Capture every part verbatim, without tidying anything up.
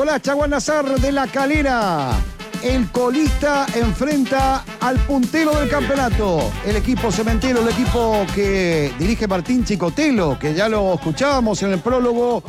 Hola, Chaguán Nazar de La Calera. El colista enfrenta al puntero del campeonato. El equipo cementero, el equipo que dirige Martín Chicotelo, que ya lo escuchábamos en el prólogo,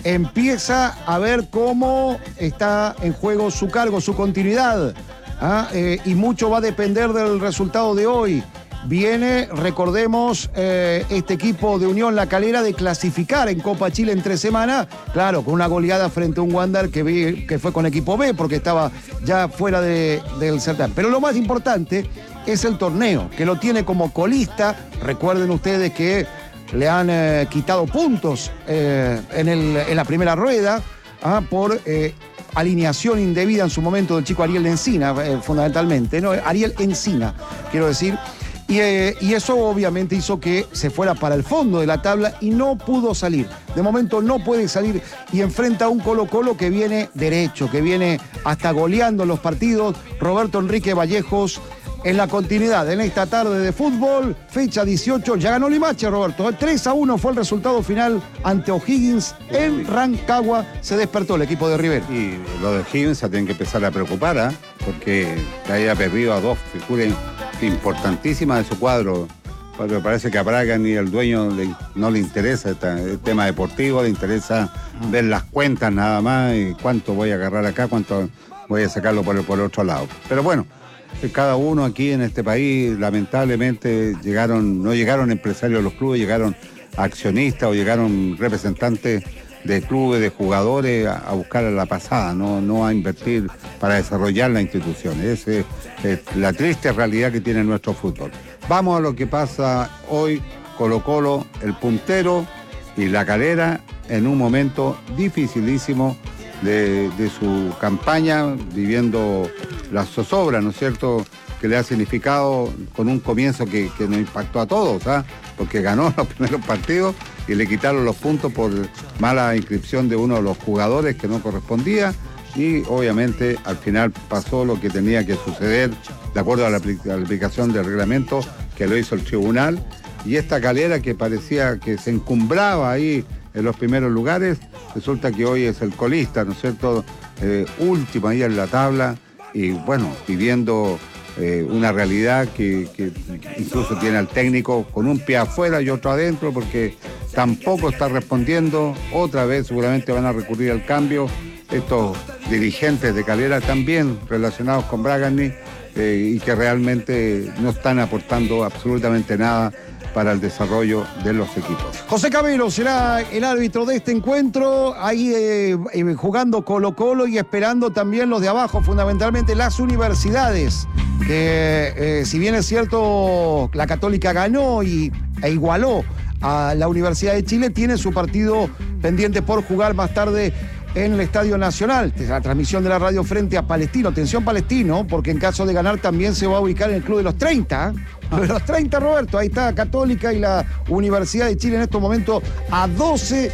empieza a ver cómo está en juego su cargo, su continuidad. ¿Ah? Eh, y mucho va a depender del resultado de hoy. Viene, recordemos, eh, este equipo de Unión La Calera de clasificar en Copa Chile en tres semanas, claro, con una goleada frente a un Wander que, vi, que fue con equipo B, porque estaba ya fuera de, del certamen. Pero lo más importante es el torneo, que lo tiene como colista. Recuerden ustedes que le han eh, quitado puntos eh, en, el, en la primera rueda ah, por... Eh, alineación indebida en su momento del chico Ariel Encina, eh, fundamentalmente, ¿no? Ariel Encina, quiero decir. Y, eh, y eso obviamente hizo que se fuera para el fondo de la tabla y no pudo salir. De momento no puede salir y enfrenta a un Colo-Colo que viene derecho, que viene hasta goleando los partidos. Roberto Enrique Vallejos en la continuidad en esta tarde de fútbol, fecha dieciocho, ya ganó Limache, Roberto. tres a uno fue el resultado final ante O'Higgins en Rancagua. Se despertó el equipo de Rivera. Y lo de O'Higgins se tienen que empezar a preocupar, ¿eh? Porque haya perdido a dos figuras importantísimas de su cuadro. Porque parece que a Braga ni el dueño le, no le interesa el tema deportivo, le interesa ah. ver las cuentas nada más y cuánto voy a agarrar acá, cuánto voy a sacarlo por el, por el otro lado. Pero bueno, cada uno aquí en este país, lamentablemente, llegaron, no llegaron empresarios de los clubes, llegaron accionistas o llegaron representantes de clubes, de jugadores a, a buscar a la pasada, no, no a invertir para desarrollar la institución. Esa es, es la triste realidad que tiene nuestro fútbol. Vamos a lo que pasa hoy, Colo-Colo, el puntero y La Calera, en un momento dificilísimo de, de su campaña, viviendo la zozobra, ¿no es cierto?, que le ha significado con un comienzo que, que nos impactó a todos, ¿ah? Porque ganó los primeros partidos y le quitaron los puntos por mala inscripción de uno de los jugadores que no correspondía y obviamente al final pasó lo que tenía que suceder de acuerdo a la, a la aplicación del reglamento que lo hizo el tribunal, y esta Calera que parecía que se encumbraba ahí en los primeros lugares, resulta que hoy es el colista, ¿no es cierto?, eh, último ahí en la tabla y bueno, viviendo Eh, una realidad que, que incluso tiene al técnico con un pie afuera y otro adentro porque tampoco está respondiendo. Otra vez seguramente van a recurrir al cambio estos dirigentes de Calera también relacionados con Bragarni eh, y que realmente no están aportando absolutamente nada para el desarrollo de los equipos. José Camilo será el árbitro de este encuentro, ahí eh, eh, jugando Colo-Colo y esperando también los de abajo, fundamentalmente las universidades, que eh, si bien es cierto la Católica ganó y, e igualó a la Universidad de Chile, tiene su partido pendiente por jugar más tarde en el Estadio Nacional. La transmisión de la radio frente a Palestino. Atención Palestino, porque en caso de ganar también se va a ubicar en el Club de los treinta. De los treinta, Roberto, ahí está Católica y la Universidad de Chile en estos momentos a doce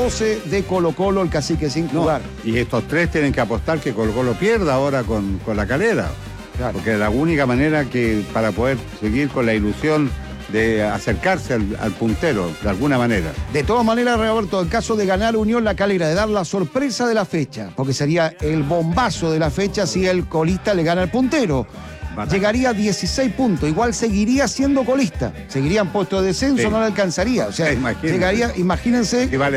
de Colo-Colo, el cacique sin jugar. No, y estos tres tienen que apostar que Colo-Colo pierda ahora con, con la Calera. Claro. Porque es la única manera que para poder seguir con la ilusión de acercarse al, al puntero, de alguna manera. De todas maneras, Roberto, en caso de ganar Unión La Calera, de dar la sorpresa de la fecha, porque sería el bombazo de la fecha si el colista le gana al puntero, llegaría a dieciséis puntos, igual seguiría siendo colista, seguiría en puesto de descenso, sí. No le alcanzaría, o sea, imagínense, llegaría, imagínense...